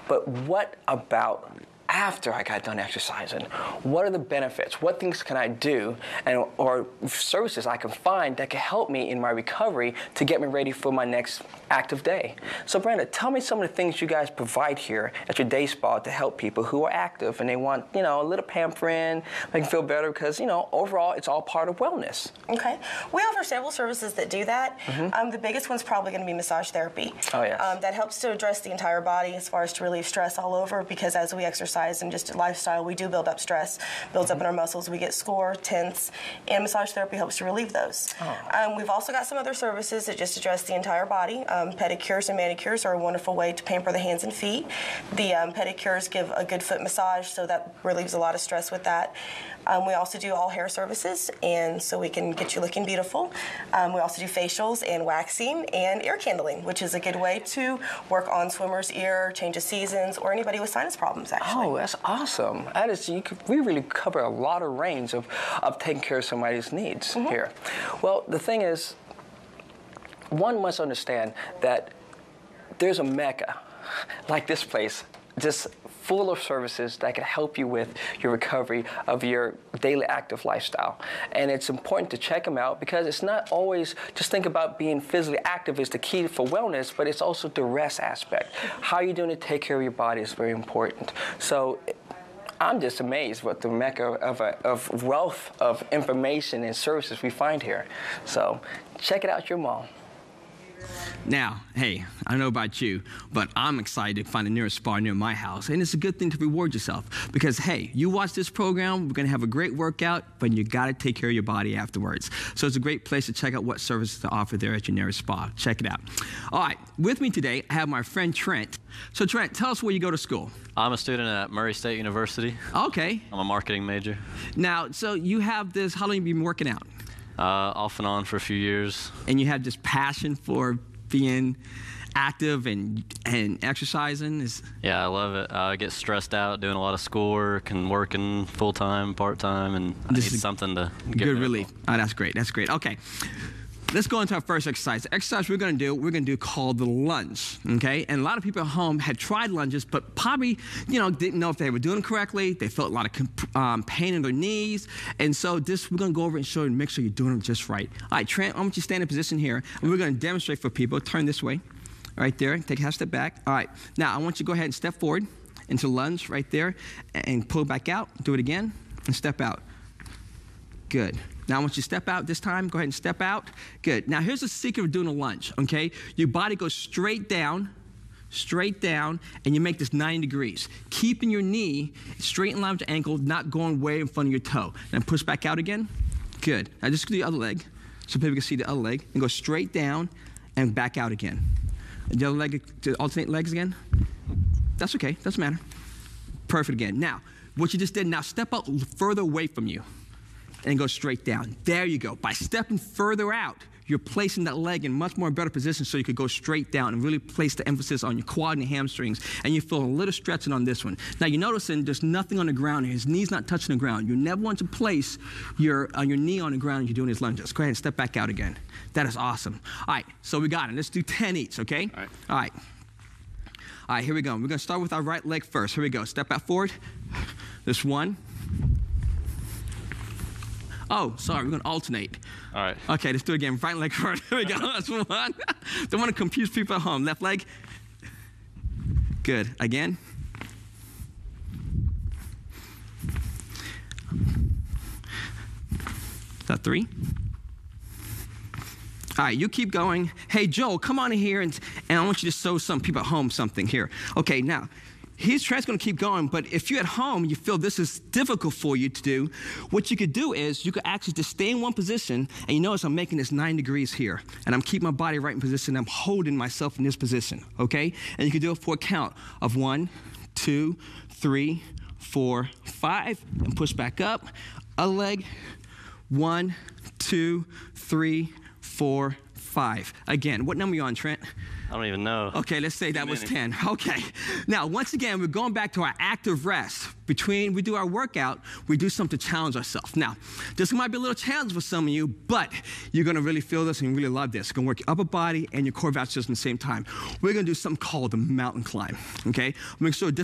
But what about after I got done exercising? What are the benefits? What things can I do or services I can find that can help me in my recovery to get me ready for my next active day? So Brenda, tell me some of the things you guys provide here at your day spa to help people who are active and they want, a little pampering, make them feel better because, overall it's all part of wellness. Okay. We offer several services that do that. The biggest one's probably going to be massage therapy. Oh, yes. That helps to address the entire body as far as to relieve stress all over, because as we exercise and just a lifestyle, we do build up stress, builds up in our muscles. We get sore, tense, and massage therapy helps to relieve those. We've also got some other services that just address the entire body. Pedicures and manicures are a wonderful way to pamper the hands and feet. The pedicures give a good foot massage, so that relieves a lot of stress with that. We also do all hair services, and so we can get you looking beautiful. We also do facials and waxing and ear candling, which is a good way to work on swimmer's ear, change of seasons, or anybody with sinus problems, actually. Oh, that's awesome. We really cover a lot of range of taking care of somebody's needs here. Well, the thing is, one must understand that there's a mecca like this place, just full of services that can help you with your recovery of your daily active lifestyle. And it's important to check them out because it's not always just think about being physically active is the key for wellness, but it's also the rest aspect. How you're doing to take care of your body is very important. So I'm just amazed what the mecca of wealth of information and services we find here. So check it out at your mall. Now, hey, I don't know about you, but I'm excited to find the nearest spa near my house. And it's a good thing to reward yourself because, hey, you watch this program, we're going to have a great workout, but you got to take care of your body afterwards. So it's a great place to check out what services to offer there at your nearest spa. Check it out. All right, with me today, I have my friend Trent. So Trent, tell us where you go to school. I'm a student at Murray State University. Okay. I'm a marketing major. Now, so you have this, how long have you been working out? Off and on for a few years. And you have this passion for being active and exercising? Yeah, I love it. I get stressed out doing a lot of schoolwork and working full-time, part-time, and I need something to get good relief. Oh, that's great. That's great. Okay. Let's go into our first exercise. The exercise we're going to do called the lunge, okay? And a lot of people at home had tried lunges, but probably, didn't know if they were doing it correctly. They felt a lot of pain in their knees. And so we're going to go over and show you and make sure you're doing it just right. All right, Trent, I want you to stand in position here, and we're going to demonstrate for people. Turn this way, right there. Take a half step back. All right. Now, I want you to go ahead and step forward into lunge right there and pull back out. Do it again and step out. Good. Now, I want you to step out this time. Go ahead and step out. Good. Now, here's the secret of doing a lunge, okay? Your body goes straight down, and you make this 90 degrees. Keeping your knee straight in line with the ankle, not going way in front of your toe. Then push back out again. Good. Now, just do the other leg so people can see the other leg. And go straight down and back out again. The other leg, to alternate legs again. That's okay. Doesn't matter. Perfect again. Now, what you just did, now step out further away from you. And go straight down. There you go. By stepping further out, you're placing that leg in much more better position so you could go straight down and really place the emphasis on your quad and your hamstrings. And you feel a little stretching on this one. Now you're noticing there's nothing on the ground here. His knee's not touching the ground. You never want to place your knee on the ground when you're doing his lunges. Go ahead and step back out again. That is awesome. All right, so we got it. Let's do 10 each, okay? All right. All right. All right, here we go. We're going to start with our right leg first. Here we go. Step out forward. This one. Oh, sorry, we're going to alternate. All right. Okay, let's do it again. Right leg first. Here we go. That's one. Don't want to confuse people at home. Left leg. Good. Again. Is that 3? All right, you keep going. Hey, Joel, come on in here, and I want you to show some people at home something here. Okay, now, Trent's going to keep going, but if you're at home, you feel this is difficult for you to do, what you could do is you could actually just stay in one position, and you notice I'm making this 9 degrees here, and I'm keeping my body right in position. I'm holding myself in this position, okay? And you can do it for a count of 1, 2, 3, 4, 5, and push back up. Other leg, 1, 2, 3, 4, 5. Again, what number are you on, Trent? I don't even know. Okay, let's say that was 10. Okay. Now, once again, we're going back to our active rest. between we do our workout, we do something to challenge ourselves. Now, this might be a little challenge for some of you, but you're going to really feel this and really love this. It's going to work your upper body and your core vasculature at the same time. We're going to do something called the mountain climb, okay? Make sure